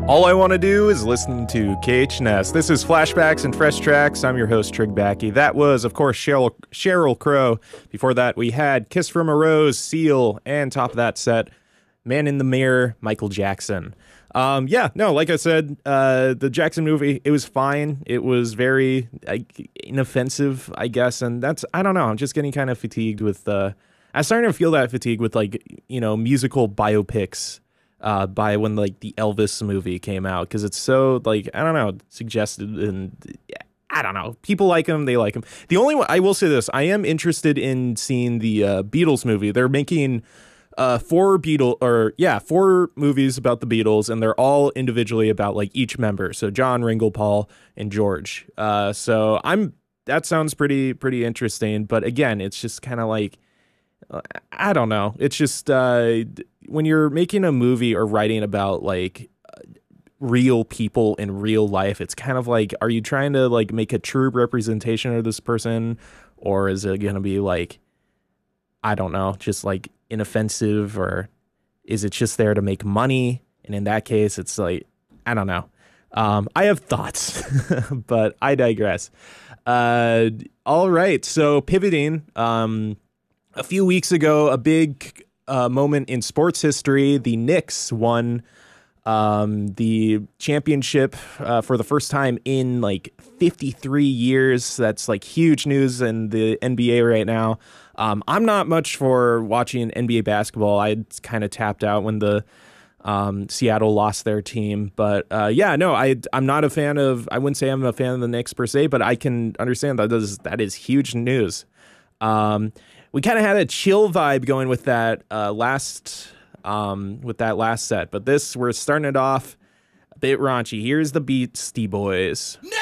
All I want to do is listen to KHNS. This is Flashbacks and Fresh Tracks. I'm your host, Trig Backey. That was, of course, Sheryl Crow. Before that, we had Kiss from a Rose, Seal, and top of that set, Man in the Mirror, Michael Jackson. Like I said, the Jackson movie, it was fine. It was very inoffensive, I guess. And I don't know, I'm just getting kind of fatigued with, I'm starting to feel that fatigue with, musical biopics. By when the Elvis movie came out, because it's so suggested, and I don't know, people like him, they like him. The only one I will say this, I am interested in seeing the Beatles movie. They're making four movies about the Beatles, and they're all individually about each member. So John, Ringo, Paul, and George. So that sounds pretty interesting. But again, it's just kind of I don't know. It's just when you're making a movie or writing about real people in real life, it's kind of are you trying to make a true representation of this person, or is it going to be I don't know, just inoffensive, or is it just there to make money? And in that case, it's I don't know. I have thoughts, but I digress. All right. So pivoting, a few weeks ago, a big moment in sports history. The Knicks won the championship for the first time in 53 years. That's huge news in the NBA right now. I'm not much for watching NBA basketball. I kind of tapped out when the Seattle lost their team. But I'm not a fan of, I wouldn't say I'm a fan of the Knicks per se, but I can understand that is huge news. We kind of had a chill vibe going with that last set, but we're starting it off a bit raunchy. Here's the Beastie Boys.